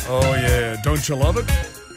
Oh, yeah. Don't you love it?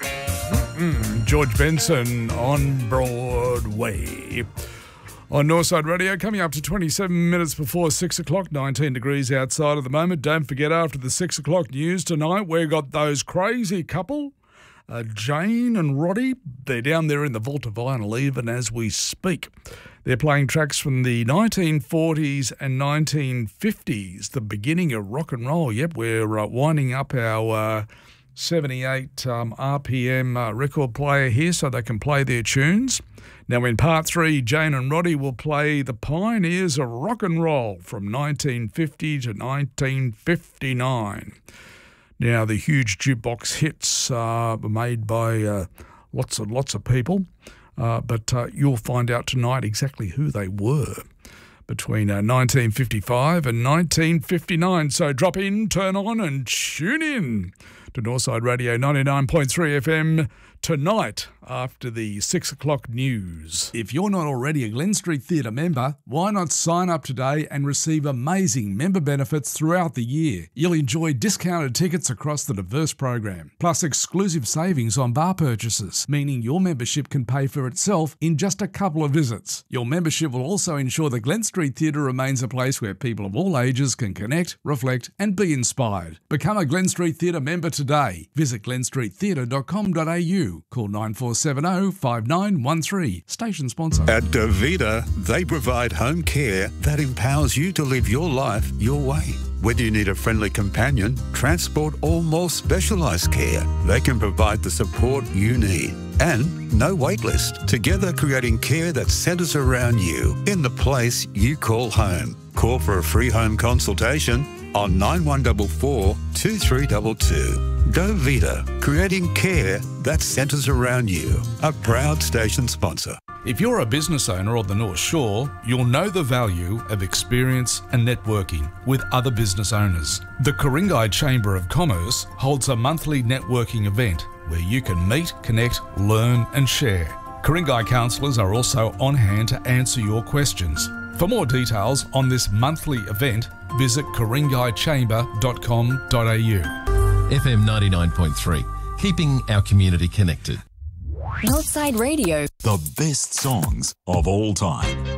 George Benson on Broadway. On Northside Radio, coming up to 27 minutes before 6 o'clock, 19 degrees outside at the moment. Don't forget, after the 6 o'clock news tonight, we've got those crazy couple, Jane and Roddy. They're down there in the Vault of Vinyl even as we speak. They're playing tracks from the 1940s and 1950s, the beginning of rock and roll. Yep, we're winding up our 78 RPM record player here so they can play their tunes. Now in part 3, Jane and Roddy will play the pioneers of rock and roll from 1950 to 1959. Now the huge jukebox hits were made by lots and lots of people, but you'll find out tonight exactly who they were between 1955 and 1959. So drop in, turn on and tune in to Northside Radio 99.3 FM tonight after the 6 o'clock news. If you're not already a Glen Street Theatre member, why not sign up today and receive amazing member benefits throughout the year? You'll enjoy discounted tickets across the diverse program, plus exclusive savings on bar purchases, meaning your membership can pay for itself in just a couple of visits. Your membership will also ensure the Glen Street Theatre remains a place where people of all ages can connect, reflect and be inspired. Become a Glen Street Theatre member today. Visit glenstreettheatre.com.au. Call 9470 5913. Station sponsor. At Davida, they provide home care that empowers you to live your life your way. Whether you need a friendly companion, transport or more specialised care, they can provide the support you need. And no wait list. Together creating care that centres around you in the place you call home. Call for a free home consultation on 9144 2322. Davida, creating care that centres around you. A proud station sponsor. If you're a business owner on the North Shore, you'll know the value of experience and networking with other business owners. The Ku-ring-gai Chamber of Commerce holds a monthly networking event where you can meet, connect, learn and share. Ku-ring-gai counsellors are also on hand to answer your questions. For more details on this monthly event, visit ku-ring-gai-chamber.com.au. FM 99.3, keeping our community connected. Northside Radio. The best songs of all time.